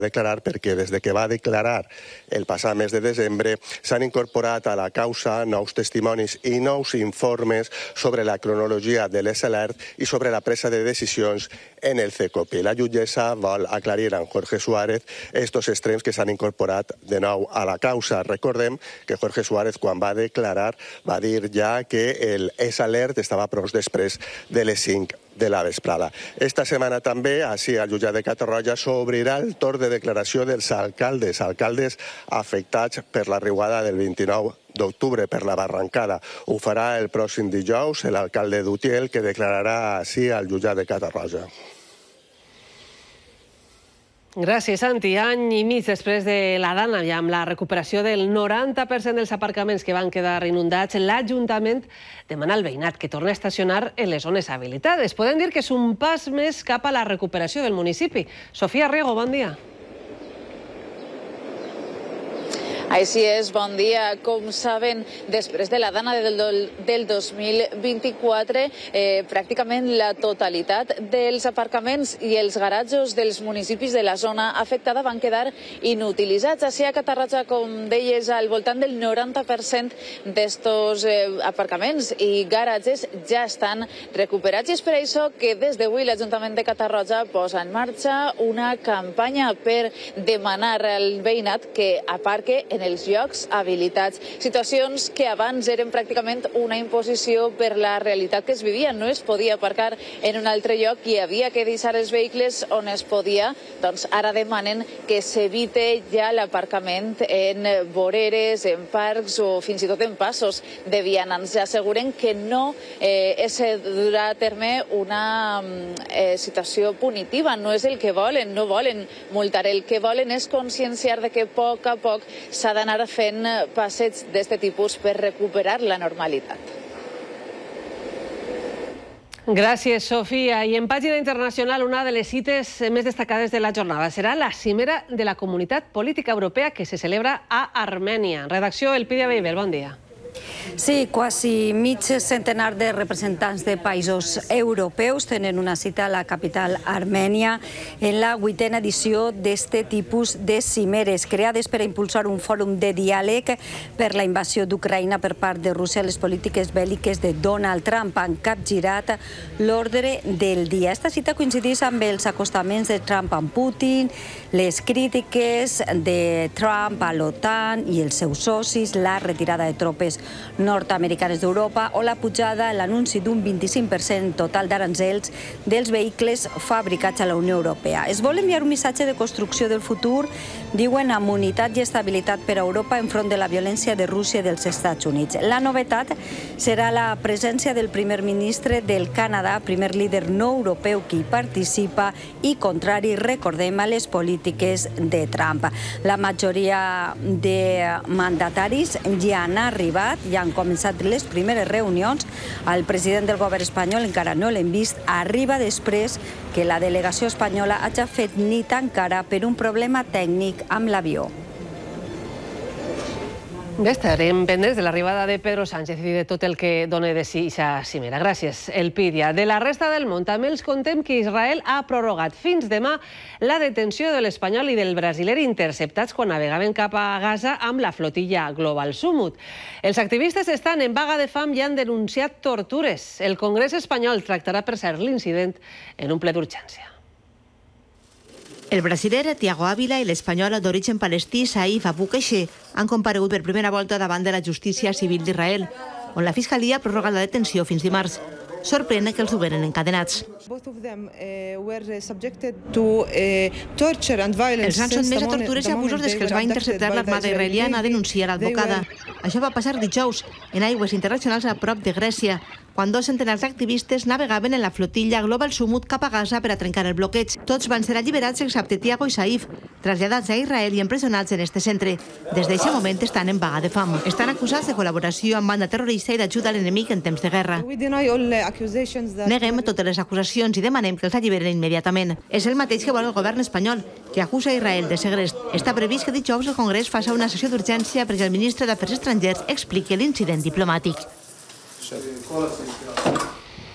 declarar perquè des que va declarar el passat mes de desembre s'han incorporat a la causa nous testimonis i nous informes sobre la cronologia de l'ESLERT i sobre la presa de decisions en el CECOPI. La jutgessa vol aclarir amb Jorge Suárez estos extrems que s'han incorporat de nou a la causa. Recordem que Jorge Suárez, quan va declarar, va dir ja que el ESLERT estava prou després de les 5 de la vesprada. Esta setmana també, així al jutjat de Catarroja, s'obrirà el torn de declaració dels alcaldes afectats per la riuada del 29 d'octubre, per la barrancada. Ho farà el pròxim dijous l'alcalde d'Utiel, que declararà així al jutjat de Catarroja. Gràcies, Santi. Any i mig després de la Dana, ja amb la recuperació del 90% dels aparcaments que van quedar inundats, l'Ajuntament demana al veïnat que torni a estacionar en les zones habilitades. Podem dir que és un pas més cap a la recuperació del municipi. Sofia Riego, bon dia. Així és, bon dia. Com saben, després de la Dana del 2024, pràcticament la totalitat dels aparcaments i els garatges dels municipis de la zona afectada van quedar inutilitzats. Així a Catarroja, com deies, al voltant del 90% d'estos aparcaments i garatges ja estan recuperats. I és per això que des d'avui l'Ajuntament de Catarroja posa en marxa una campanya per demanar al veïnat que aparque en els llocs habilitats. Situacions que abans eren pràcticament una imposició per la realitat que es vivia. No es podia aparcar en un altre lloc i havia que deixar els vehicles on es podia. Doncs ara demanen que s'evite ja l'aparcament en voreres, en parcs o fins i tot en passos de vianants. Asseguren que no es durà a terme una situació punitiva. No és el que volen, no volen multar. El que volen és conscienciar de que a poc s'ha d'anar fent passeigs d'aquest tipus per recuperar la normalitat. Gràcies, Sofia. I en pàgina internacional, una de les cites més destacades de la jornada serà la cimera de la Comunitat Política Europea que se celebra a Armènia. Redacció, Elpidia Beibel, bon dia. Sí, quasi mig centenar de representants de països europeus tenen una cita a la capital armènia en la 8a edició d'aquest tipus de cimeres, creades per a impulsar un fòrum de diàleg per la invasió d'Ucraïna per part de Rússia. Les polítiques bèl·liques de Donald Trump han capgirat l'ordre del dia. Esta cita coincideix amb els acostaments de Trump amb Putin, les crítiques de Trump a l'OTAN i els seus socis, la retirada de tropes nord-americanes d'Europa o la pujada, l'anunci d'un 25% total d'aranzels dels vehicles fabricats a la Unió Europea. Es vol enviar un missatge de construcció del futur, diuen, amb unitat i estabilitat per a Europa enfront de la violència de Rússia i dels Estats Units. La novetat serà la presència del primer ministre del Canadà, primer líder no europeu que hi participa i contrari, recordem, a les polítiques de Trump. La majoria de mandataris ja han arribat, ja han començat les primeres reunions. El president del govern espanyol encara no l'hem vist. Arriba després que la delegació espanyola hagi fet nit encara per un problema tècnic amb l'avió. Bé, estarem pendents de l'arribada de Pedro Sánchez i de tot el que dona de si aquesta cimera. Gràcies, Elpidia. De la resta del món també els contem que Israel ha prorrogat fins demà la detenció de l'espanyol i del brasiler interceptats quan navegaven cap a Gaza amb la flotilla Global Summit. Els activistes estan en vaga de fam i han denunciat tortures. El Congrés espanyol tractarà, per cert, l'incident en un ple d'urgència. El brasiler Tiago Ávila i l'espanyol d'origen palestí Saif Abu Qeixe han comparegut per primera volta davant de la justícia civil d'Israel, on la Fiscalia ha prorrogat la detenció fins dimarts. Sorprèn que els duguen encadenats. Els han sotmès a tortures i abusos des que els va interceptar l'armada israeliana, denuncia l'advocada. Això va passar dijous en aigües internacionals a prop de Grècia, quan 2 centenars d'activistes navegaven en la flotilla Global Summit cap a Gaza per a trencar el bloqueig. Tots van ser alliberats excepte Tiago i Saif, traslladats a Israel i empresonats en este centre. Des d'aquest moment estan en vaga de fam. Estan acusats de col·laboració amb banda terrorista i d'ajuda a l'enemic en temps de guerra. Neguem totes les acusacions i demanem que els alliberen immediatament. És el mateix que vol el govern espanyol, que acusa Israel de segrest. Està previst que dijous el Congrés faci una sessió d'urgència perquè el ministre d'Afers Estrangers expliqui l'incident diplomàtic.